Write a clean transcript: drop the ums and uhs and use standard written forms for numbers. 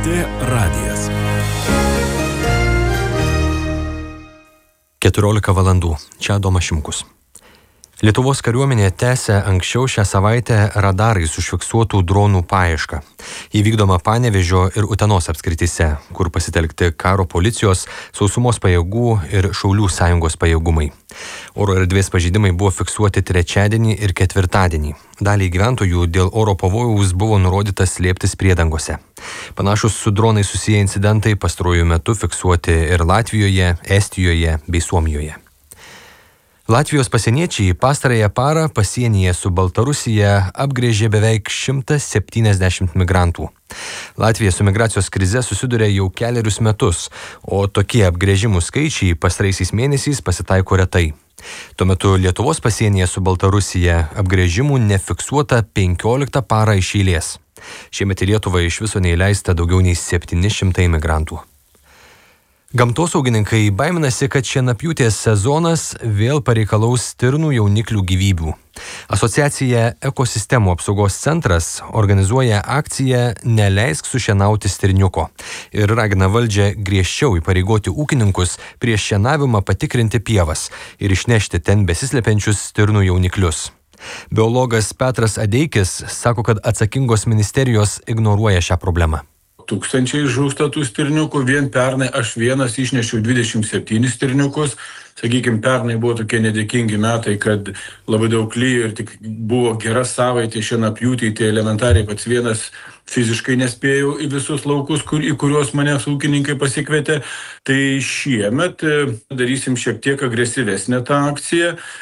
LRT radijas. 14 valandų. Čia Adomas Šimkus. Lietuvos kariuomenė tęsia anksčiau šią savaitę radarais užfiksuotų dronų paiešką. Įvykdoma Panevėžio ir Utenos apskrityse, kur pasitelkti karo policijos, sausumos pajėgų ir Šaulių sąjungos pajėgumai. Oro erdvės pažeidimai buvo fiksuoti trečiadienį ir ketvirtadienį. Daliai gyventojų dėl oro pavojaus buvo nurodyta slėptis priedangose. Panašus su dronai susiję incidentai pastaruoju metu fiksuoti ir Latvijoje, Estijoje bei Suomijoje. Latvijos pasieniečiai pastarąją parą pasienyje su Baltarusija apgręžė beveik 170 migrantų. Latvija su migracijos krize susiduria jau kelerius metus, o tokie apgręžimų skaičiai pastaraisiais mėnesiais pasitaiko retai. Tuo metu Lietuvos pasienyje su Baltarusija apgręžimų nefiksuota 15 parą iš eilės. Šiemet į Lietuvą iš viso neįleista daugiau nei 700 migrantų. Gamtosaugininkai baiminasi, kad šienapjūtės sezonas vėl pareikalaus stirnų jauniklių gyvybių. Asociacija Ekosistemų apsaugos centras organizuoja akciją Neleisk sušienauti stirniuko ir ragina valdžią griežčiau įpareigoti ūkininkus prieš šienavimą patikrinti pievas ir išnešti ten besislepiančius stirnų jauniklius. Biologas Petras Adeikis sako, kad atsakingos ministerijos ignoruoja šią problemą. Tūkstančiai žūsta tų stirniukų, vien pernai aš vienas išnešiau 27 stirniukus. Sakykime, pernai buvo tokie nedėkingi metai, kad labai daug lyjo ir tik buvo gera savaitė šienapjūtei, tai elementariai pats vienas fiziškai nespėjau į visus laukus, į kuriuos manęs ūkininkai pasikvietė. Tai šiemet darysim šiek tiek agresyvesnę tą akciją.